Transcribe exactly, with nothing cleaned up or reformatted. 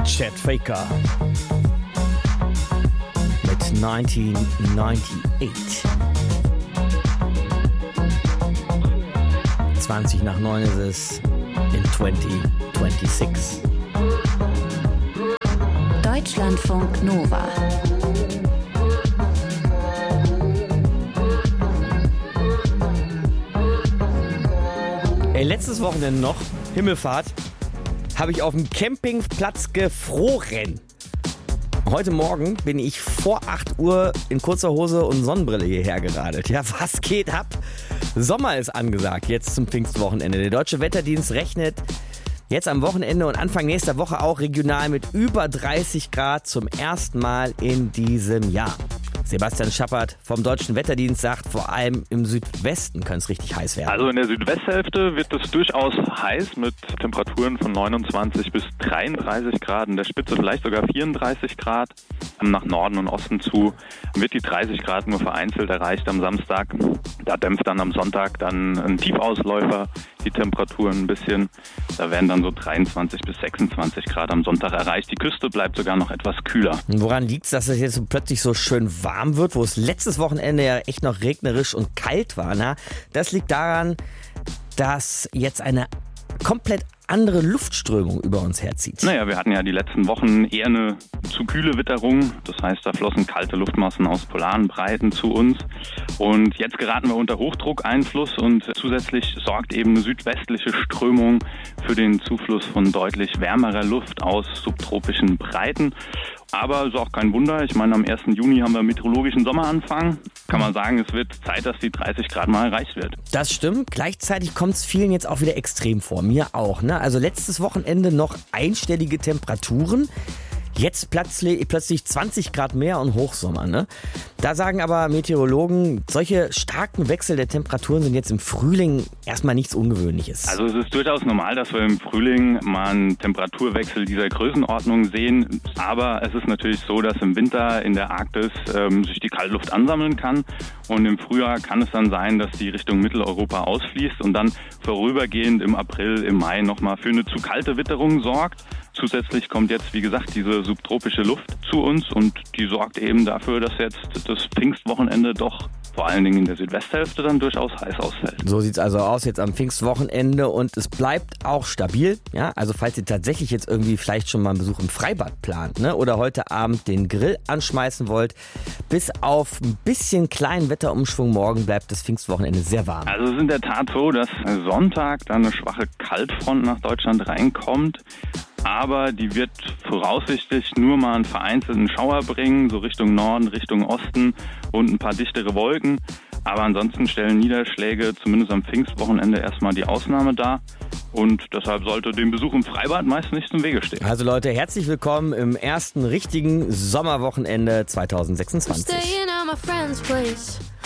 Chet Faker mit neunzehnhundertachtzig. zwanzig nach neun ist es in zwanzig sechsundzwanzig. Deutschlandfunk Nova. Ey, letztes Wochenende noch, Himmelfahrt, habe ich auf dem Campingplatz gefroren. Heute Morgen bin ich vor acht Uhr in kurzer Hose und Sonnenbrille hierher geradelt. Ja, was geht ab? Sommer ist angesagt, jetzt zum Pfingstwochenende. Der Deutsche Wetterdienst rechnet jetzt am Wochenende und Anfang nächster Woche auch regional mit über dreißig Grad zum ersten Mal in diesem Jahr. Sebastian Schappert vom Deutschen Wetterdienst sagt, vor allem im Südwesten könnte es richtig heiß werden. Also in der Südwesthälfte wird es durchaus heiß mit Temperaturen von neunundzwanzig bis dreiunddreißig Grad, in der Spitze vielleicht sogar vierunddreißig Grad. Nach Norden und Osten zu wird die dreißig Grad nur vereinzelt erreicht am Samstag. Da dämpft dann am Sonntag dann ein Tiefausläufer die Temperaturen ein bisschen. Da werden dann so dreiundzwanzig bis sechsundzwanzig Grad am Sonntag erreicht. Die Küste bleibt sogar noch etwas kühler. Woran liegt es, dass es jetzt plötzlich so schön warm wird, wo es letztes Wochenende ja echt noch regnerisch und kalt war? Na? Das liegt daran, dass jetzt eine komplett andere Luftströmung über uns herzieht. Naja, wir hatten ja die letzten Wochen eher eine zu kühle Witterung. Das heißt, da flossen kalte Luftmassen aus polaren Breiten zu uns. Und jetzt geraten wir unter Hochdruckeinfluss und zusätzlich sorgt eben eine südwestliche Strömung für den Zufluss von deutlich wärmerer Luft aus subtropischen Breiten. Aber ist auch kein Wunder. Ich meine, am ersten Juni haben wir meteorologischen Sommeranfang. Kann man sagen, es wird Zeit, dass die dreißig Grad mal erreicht wird. Das stimmt. Gleichzeitig kommt es vielen jetzt auch wieder extrem vor. Mir auch, ne? Also letztes Wochenende noch einstellige Temperaturen. Jetzt plötzlich, plötzlich zwanzig Grad mehr und Hochsommer. Ne? Da sagen aber Meteorologen, solche starken Wechsel der Temperaturen sind jetzt im Frühling erstmal nichts Ungewöhnliches. Also es ist durchaus normal, dass wir im Frühling mal einen Temperaturwechsel dieser Größenordnung sehen. Aber es ist natürlich so, dass im Winter in der Arktis ähm, sich die Kaltluft ansammeln kann. Und im Frühjahr kann es dann sein, dass die Richtung Mitteleuropa ausfließt und dann vorübergehend im April, im Mai nochmal für eine zu kalte Witterung sorgt. Zusätzlich kommt jetzt, wie gesagt, diese subtropische Luft zu uns und die sorgt eben dafür, dass jetzt das Pfingstwochenende doch vor allen Dingen in der Südwesthälfte dann durchaus heiß ausfällt. So sieht es also aus jetzt am Pfingstwochenende und es bleibt auch stabil. Ja? Also falls ihr tatsächlich jetzt irgendwie vielleicht schon mal einen Besuch im Freibad plant, ne? Oder heute Abend den Grill anschmeißen wollt, bis auf ein bisschen kleinen Wetterumschwung morgen bleibt das Pfingstwochenende sehr warm. Also es ist in der Tat so, dass Sonntag dann eine schwache Kaltfront nach Deutschland reinkommt. Aber die wird voraussichtlich nur mal einen vereinzelten Schauer bringen, so Richtung Norden, Richtung Osten und ein paar dichtere Wolken. Aber ansonsten stellen Niederschläge zumindest am Pfingstwochenende erstmal die Ausnahme dar. Und deshalb sollte dem Besuch im Freibad meist nicht im Wege stehen. Also Leute, herzlich willkommen im ersten richtigen Sommerwochenende zwanzig sechsundzwanzig.